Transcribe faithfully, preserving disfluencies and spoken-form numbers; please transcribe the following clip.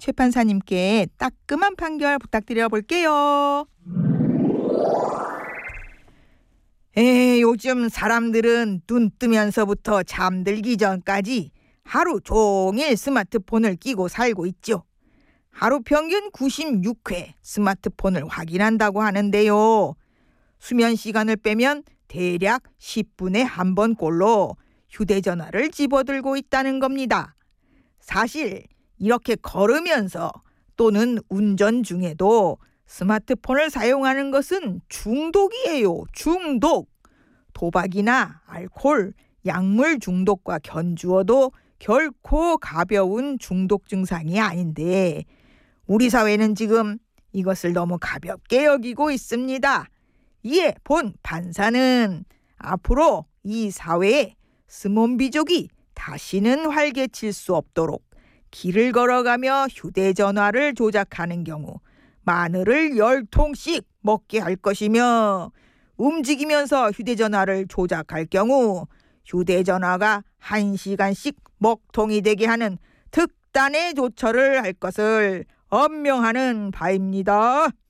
최 판사님께 따끔한 판결 부탁드려 볼게요. 에, 요즘 사람들은 눈 뜨면서부터 잠들기 전까지 하루 종일 스마트폰을 끼고 살고 있죠. 하루 평균 구십육 회 스마트폰을 확인한다고 하는데요. 수면 시간을 빼면 대략 십 분에 한 번꼴로 휴대전화를 집어들고 있다는 겁니다. 사실 이렇게 걸으면서 또는 운전 중에도 스마트폰을 사용하는 것은 중독이에요. 중독. 도박이나 알코올, 약물 중독과 견주어도 결코 가벼운 중독 증상이 아닌데 우리 사회는 지금 이것을 너무 가볍게 여기고 있습니다. 이에 본 판사는 앞으로 이 사회에 스몬비족이 다시는 활개칠 수 없도록 길을 걸어가며 휴대전화를 조작하는 경우 마늘을 열 통씩 먹게 할 것이며 움직이면서 휴대전화를 조작할 경우 휴대전화가 한 시간씩 먹통이 되게 하는 특단의 조처를 할 것을 엄명하는 바입니다.